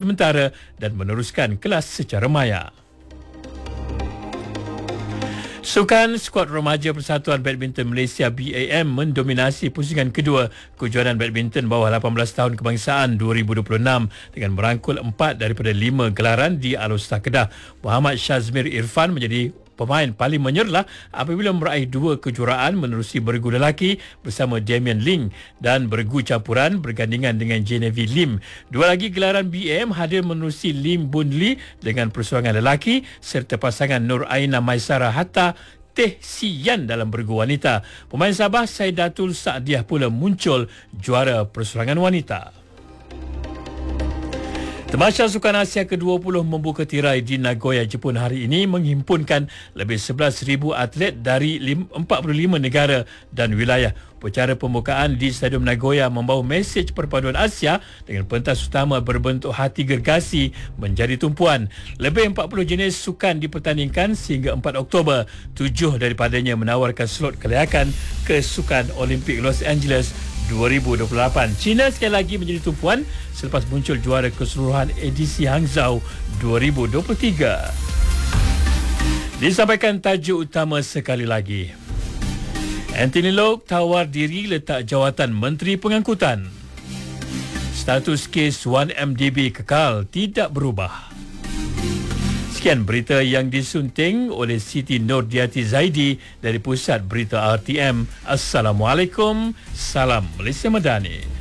sementara dan meneruskan kelas secara maya. Sukan skuad remaja Persatuan Badminton Malaysia BAM mendominasi pusingan kedua kejuaraan badminton bawah 18 tahun kebangsaan 2026 dengan merangkul 4 daripada 5 gelaran di Alor-Star Kedah. Muhammad Shazmir Irfan menjadi pemain paling menyerlah apabila meraih 2 kejuaraan menerusi bergu lelaki bersama Damian Ling dan bergu campuran bergandingan dengan Genevieve Lim. 2 lagi gelaran BAM hadir menerusi Lim Boon Lee dengan persuangan lelaki serta pasangan Nur Aina Maisara Hatta Teh Sian dalam bergu wanita. Pemain Sabah Saidatul Saadiah pula muncul juara perseorangan wanita. Tamasya Sukan Asia ke-20 membuka tirai di Nagoya, Jepun hari ini menghimpunkan lebih 11,000 atlet dari 45 negara dan wilayah. Upacara pembukaan di Stadium Nagoya membawa mesej perpaduan Asia dengan pentas utama berbentuk hati gergasi menjadi tumpuan. Lebih 40 jenis sukan dipertandingkan sehingga 4 Oktober. 7 daripadanya menawarkan slot kelayakan ke Sukan Olimpik Los Angeles 2028. China sekali lagi menjadi tumpuan selepas muncul juara keseluruhan edisi Hangzhou 2023. Disampaikan tajuk utama sekali lagi. Anthony Loke tawar diri letak jawatan Menteri Pengangkutan. Status kes 1MDB kekal tidak berubah. Sekian berita yang disunting oleh Siti Nordiati Zaidi dari Pusat Berita RTM. Assalamualaikum. Salam Malaysia Madani.